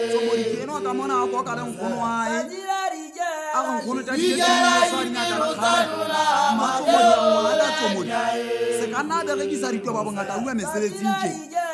Tsomodi ke eno ka mona go ka reng gono ae a go gono ta di tswa nya ka khala matsomodi a ngwana tsomodi se kana be re ke sa ditwa ba bongata a bua mesebetsi nje